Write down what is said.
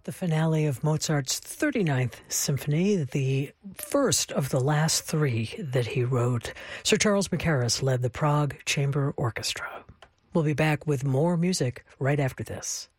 The finale of Mozart's 39th Symphony, the first of the last three that he wrote. Sir Charles Mackerras led the Prague Chamber Orchestra. We'll be back with more music right after this.